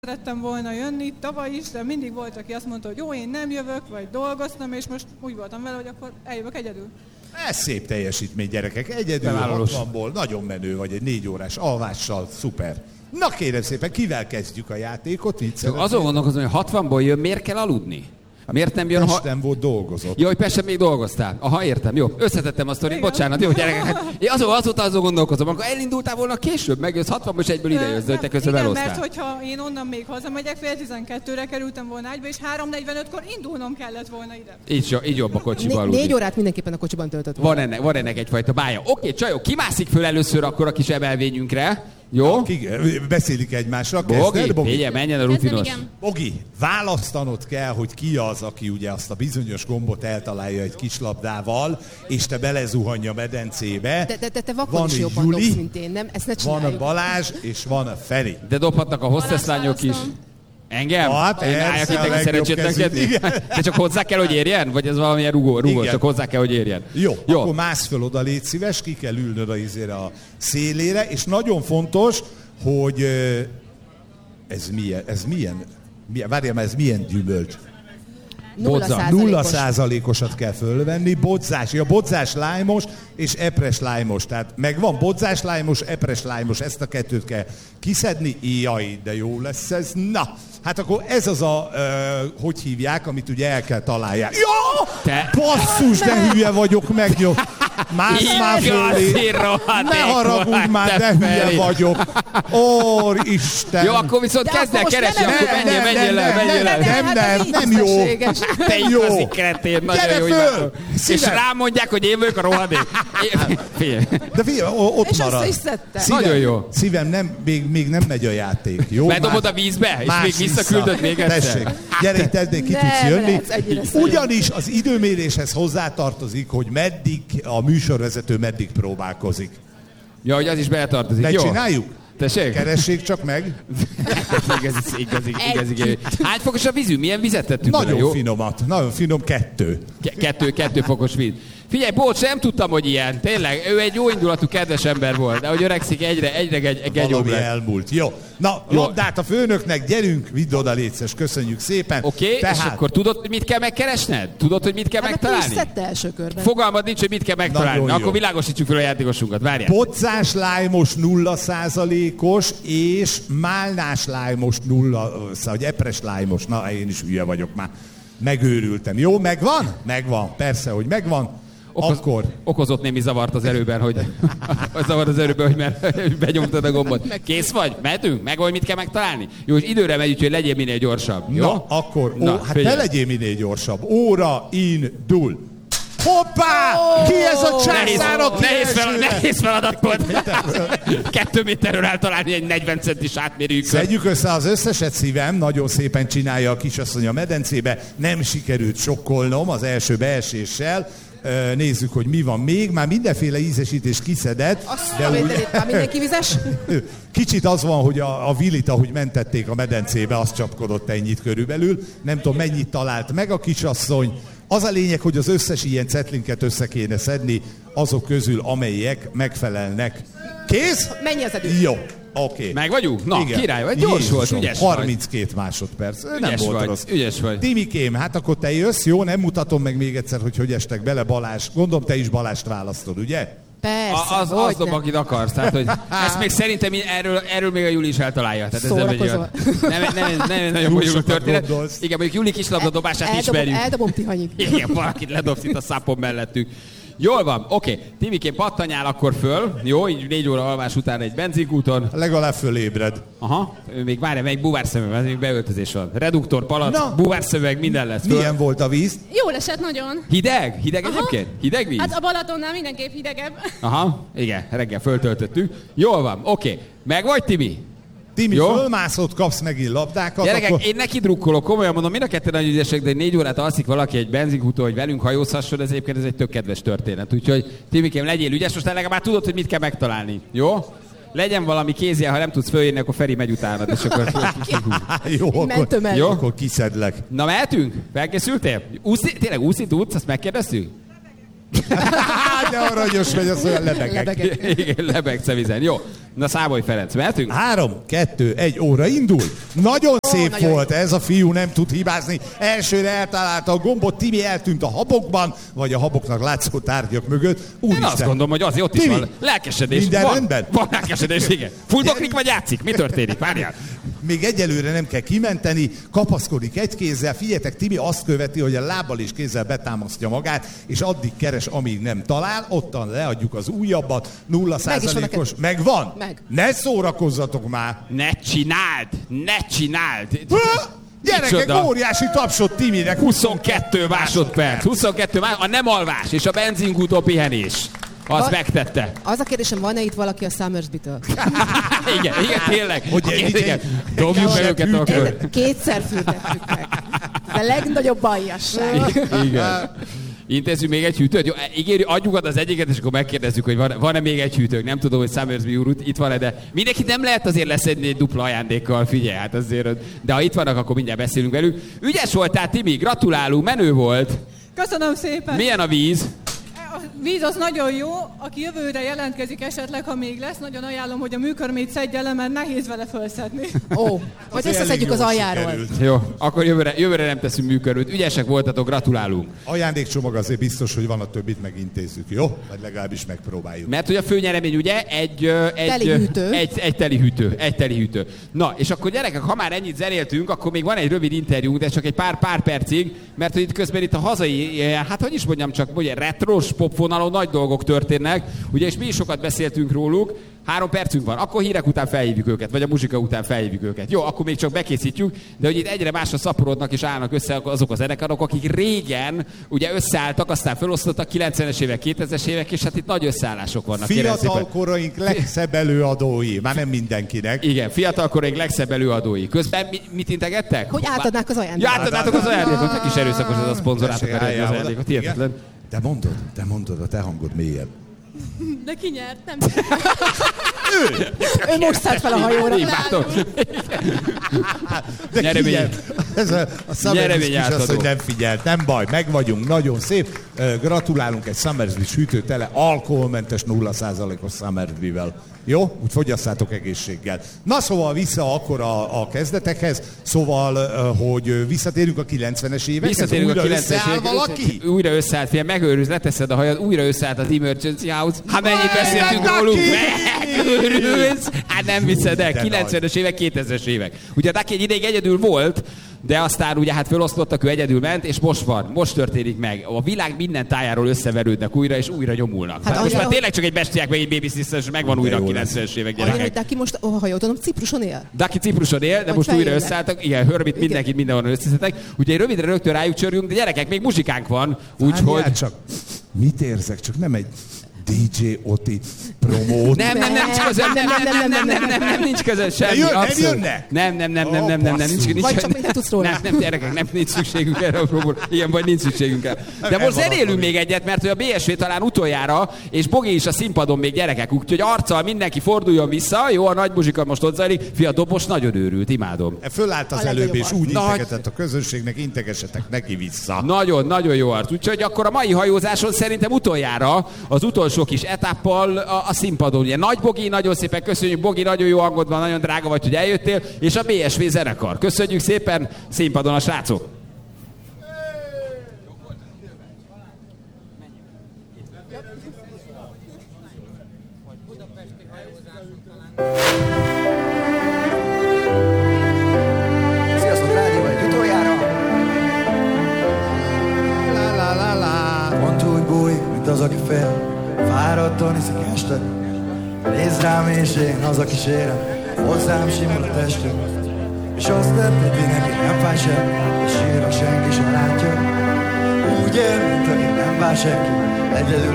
Szerettem volna jönni tavaly is, de mindig volt, aki azt mondta, hogy jó, én nem jövök, vagy dolgoztam, és most úgy voltam vele, hogy akkor eljövök egyedül. Ez szép teljesítmény, gyerekek. Egyedül 60-ból nagyon menő vagy, egy 4 órás alvással, szuper. Na kérem szépen, kivel kezdjük a játékot? Azon gondolkozom, hogy 60-ból jön, miért kell aludni? Miért nem jön, Pesten volt dolgozott. Jó, hogy Pesten még dolgoztál. Aha, értem, jó. Összetettem a sztorit, bocsánat, jó gyerekek. Hát, én azóta gondolkozom, akkor elindultál volna később, megjössz 60-ból, és egyből idejössz, hogy te közben elosztál. Mert hogyha én onnan még hazamegyek, fél 12-re kerültem volna ágyba, és 3:45-kor indulnom kellett volna ide. Így jobb a kocsiba aludni. 4 órát mindenképpen a kocsiban töltött volna. Van ennek egyfajta bája. Oké, csajok, kimászik föl először akkor a kis emelvényünkre. Jó? Beszélik egymásra. Bogi, figyelj, menjen a rutinos. Bogi, választanod kell, hogy ki az, aki ugye azt a bizonyos gombot eltalálja egy kislabdával, és te belezuhanj a medencébe. De vakon is jobban dobsz, mint én, nem? Ezt ne csináljuk. Van a Balázs, és van a Feri. De dobhatnak a hostesslányok is. Engem? Hát álljak itt neki szerencsétlenkedni? De csak hozzá kell, hogy érjen? Vagy ez valamilyen rugó? Csak hozzá kell, hogy érjen. Jó, akkor mász föl oda, légy szíves, ki kell ülnöd a szélére, és nagyon fontos, hogy ez milyen várjál, ez milyen gyümölcs? 0%-osat kell fölvenni, bodzás lájmos és epres lájmos. Tehát megvan bodzás lájmos, epres lájmos, ezt a kettőt kell kiszedni. Jaj, de jó lesz ez. Na, hát akkor ez az hogy hívják, amit ugye el kell találják. Jó! Basszus, de hülye vagyok, megnyom. Mász már fölé. Ne haragudj már, de hülye vagyok. Ó, Isten. Jó, akkor viszont kezd el keresni, akkor menjél le. Nem jó. Te igazi kretén, nagyon jó. És rám mondják, hogy én vagyok a rohadék. De figyelj, ott marad. Nagyon jó. Szívem, még nem megy a játék. Jó? Bedobod a vízbe, és még visszaküldöd még egyszer. Tessék, gyere itt, ki tudsz jönni. Ugyanis az időméréshez hozzátartozik, hogy meddig a műsorvezető meddig próbálkozik. Ja, hogy az is beletartozik. Megcsináljuk? Tessék? Keressék csak meg. Igazi. Hány fokos a vízű? Milyen vizet tettünk bele, jó? Nagyon finom, 2. 2 fokos víz. Figyelj, bocs, nem tudtam, hogy ilyen. Tényleg, ő egy jó indulatú, kedves ember volt, de hogy öregszik, egyre jobb lett. Elmúlt. Jó. Na, labdát a főnöknek, gyerünk, vidd oda, létszes, köszönjük szépen. Oké, és akkor tudod, hogy mit kell megkeresned? Tudod, hogy mit kell megtalálni? Első körben. Fogalmad nincs, hogy mit kell megtalálni. Na, akkor világosítsuk fel a játékosunkat, várjál. Bodzás lájmos 0%-os, és málnás lájmos 0, vagy epres lájmos. Na, én is hülye vagyok már. Megőrültem. Jó, megvan? Megvan, persze, hogy megvan. Okozott némi zavart az erőben, hogy mert benyomtad a gombot. Kész vagy? Mehetünk? Meg hogy mit kell megtalálni? Jó, és időre megy, úgyhogy legyél minél gyorsabb. Jó? Na, akkor, hát te legyél minél gyorsabb. Óra indul. Hoppá! Ki ez a császának? Nehéz feladat volt. 2 méterről eltalálni egy 40 centis átmérőjükön. Szedjük össze az összeset, szívem. Nagyon szépen csinálja a kisasszony a medencébe. Nem sikerült sokkolnom az első beeséssel. Nézzük, hogy mi van még. Már mindenféle ízesítés kiszedett. Már mindenki vizes? Kicsit az van, hogy a Willit, ahogy mentették a medencébe, az csapkodott ennyit körülbelül. Nem tudom, mennyit talált meg a kisasszony. Az a lényeg, hogy az összes ilyen cetlinket össze kéne szedni azok közül, amelyek megfelelnek. Kész? Mennyi az edő? Jó. Oké. Meg vagyunk? Na, igen. Király vagy, gyors volt, ügyes 32 másodperc. Nem volt rossz. Ügyes vagy. Timikém, hát akkor te jössz, jó? Nem mutatom meg még egyszer, hogy estek bele, Balázs. Gondolom, te is Balást választod, ugye? Persze, az dob, akit akarsz. Tehát, hogy ezt még szerintem erről még a Juli is eltalálja. Szórakozol. Nem nagyon bonyolult történet. Igen, mondjuk Juli kislabda dobását ismerjük. Eldobom Tihanyig. Igen, valakit ledobsz itt a szápon mellettünk. Jól van, oké. Timikén pattanjál akkor föl, jó, így 4 óra alvás után egy benzinkúton. Legalább fölébred. Aha, még várja, még buvárszemüveg, még beöltözés van. Reduktor, palack, buvárszemüveg, minden lesz. Milyen volt a víz? Jól esett nagyon. Hideg? Hideg egyébként? Hideg víz? Hát a Balatonnál mindenképp hidegebb. Aha, igen, reggel föltöltöttük. Jól van, oké. Meg vagy, Timi? Timi, fölmászott, kapsz megint labdákat. Gyerekek, akkor... én neki drukkolok, komolyan mondom, mind a ketten nagyon ügyesek, de 4 órát alszik valaki egy benzinkúton, hogy velünk hajózhasson, ez egyébként ez egy tök kedves történet. Úgyhogy Timikém, legyél ügyes, most legalább már tudod, hogy mit kell megtalálni. Jó? Legyen valami kézjel, ha nem tudsz följönni, akkor Feri megy utánad, és akkor... Jó, akkor kiszedlek. Na, mehetünk? Felkészültél? Tényleg úszni tudsz? Azt megkérdeztük? De aranyos vagy, az olyan lebegek. Igen, lebegsz a vizen. Jó. Na Számoly Ferenc, mehetünk? 3, 2, 1, óra indul. Nagyon szép nagyon volt ez a fiú, nem tud hibázni. Elsőre eltalálta a gombot, Timi eltűnt a habokban, vagy a haboknak látszó tárgyak mögött. Én azt gondolom, hogy azért ott is Timi, van lelkesedés. minden rendben? Van lelkesedés, igen. Fulldoklik vagy játszik? Mi történik? Várjál. Még egyelőre nem kell kimenteni, kapaszkodik egy kézzel. Figyeljetek, Timi azt követi, hogy a lábbal és kézzel betámasztja magát, és addig keres, amíg nem talál. Ottan leadjuk az újabbat, 0%-os. Megvan? Meg. Ne szórakozzatok már! Ne csináld! Gyerekek, Micsoda? óriási tapsot Timinek. 22 másodperc. 22 másodperc. A nem alvás és a benzingútó pihenés. Az megtette. Az a kérdésem, van-e itt valaki a Summersby-től? Igen, tényleg. Hogy Dobjuk meg őket akkor. Kétszer fürdettük meg. De legnagyobb aljasság. Igen. Intézzük még egy hűtőt? Jó, ígérjük, adjuk az egyiket, és akkor megkérdezzük, hogy van-e még egy hűtők. Nem tudom, hogy Summersby úr itt van-e, de mindenki nem lehet azért leszedni egy dupla ajándékkal, figyelj, hát azért. De ha itt vannak, akkor mindjárt beszélünk velük. Ügyes voltál, Timi, gratulálunk, menő volt. Köszönöm szépen. Milyen a víz? A víz az nagyon jó, aki jövőre jelentkezik esetleg, ha még lesz, nagyon ajánlom, hogy a műkörmét szedje le, mert nehéz vele fölszedni. Ó, majd összeszedjük az aljáról. Jó, akkor jövőre nem teszünk műkörmét. Ügyesek voltatok, gratulálunk. Ajándékcsomag azért biztos, hogy van, a többit megintézzük, jó? Vagy legalábbis megpróbáljuk. Mert hogy a főnyeremény ugye egy teli hűtő. Na, és akkor gyerekek, ha már ennyit zenéltünk, akkor még van egy rövid interjúnk, de csak egy pár percig, mert hogy itt közben itt a hazai, hát hogy is mondjam, csak ugye retros popvonalon nagy dolgok történnek, ugye, és mi is sokat beszéltünk róluk. 3 percünk van, akkor hírek után felhívjuk őket, vagy a muzsika után felhívjuk őket. Jó, akkor még csak bekészítjük, de hogy itt egyre másra szaporodnak és állnak össze azok a zenekarok, akik régen ugye összeálltak, aztán felosztottak 90-es évek, 2000-es évek, és hát itt nagy összeállások vannak. Fiatalkoraink legszebb előadói, már nem mindenkinek. Igen, fiatalkoraink legszebb előadói. Közben mit integettek? Hogy átadnák az ajándékot. Ja, átadnátok az ajándékot, meg is erőszakos ez a szponzorátok az ajándékot, hihetetlen. Te mondod, a te hangod mélyebb. De ki nyert? Nem. Ő most szállt fel a hajóra. De Nyeremény. Ez a Summersby is átadó. az, hogy nem figyelt. Nem baj, meg vagyunk, nagyon szép. Gratulálunk egy Summersby hűtőtele, alkoholmentes 0%-os Summersby-vel. Jó? Úgy fogyasszátok egészséggel. Na szóval vissza akkor a kezdetekhez. Szóval, hogy visszatérünk a 90-es évekhez. Visszatérünk a 90-es évekhez. Valaki? Újra összeállt, fél, megőrülsz, leteszed a hajad, újra összeállt az Emergency House. Hát mennyit beszéltünk róluk? Megőrülsz? Hát nem viszed el. 90-es évek, 2000-es évek. Ugye a Ducky egy ideig egyedül volt, de aztán ugye hát felosztottak, ő egyedül ment, és most történik meg. A világ minden tájáról összeverődnek újra, és újra nyomulnak. Hát most már tényleg csak egy bestiák, meg egy Baby Sisters, és megvan újra a 90-es évek gyerekek. Hogy Ducky most, ha jól tudom, Cipruson él? Ducky Cipruson él, de Vagy most újra fejlődnek. összeálltak. Igen, Herbit mindenkit mindenhol összeszedtek. Úgyhogy rövidre rögtön rájuk csörgünk, de gyerekek, még muzsikánk van, úgyhogy... Csak mit érzek? Csak nem egy DJ Oti promót. Nem, nincs közön, nem, nincs közön semmi. Nem, nincs. Vagy csak még nem tudsz róla. Nem, gyerekek, nem nincs szükségünk erre a promóra. Igen, vagy nincs szükségünk erre. De most zenélünk még egyet, mert hogy a BSV talán utoljára, és Bogi is a színpadon még gyerekek. Úgyhogy arccal mindenki forduljon vissza. Jó, a nagy muzsika most ott zajlik. Fia, dobos nagyon őrült, imádom. Fölállt az előbb, és úgy integetett a közönségnek, integessetek neki vissza. Nagyon jó arc. Úgyhogy akkor a mai hajózáson szerintem utoljára az utolsó kis etappal a színpadon. Ugye Nagy Bogi, nagyon szépen köszönjük, Bogi, nagyon jó hangod van, nagyon drága vagy, hogy eljöttél, és a BSV zenekar. Köszönjük szépen, színpadon a srácok. Sziasztok, rádió egy utoljára. Pont úgy bújik, mint az, aki fél. Fáradtan iszik este. Nézd rám és én az, aki sérem. Hozzám simul a testem. És azt tett, hogy neki nem fáj semmi. És sírva senki sem látja. Úgy él, mint aki nem vár senki. Egyedül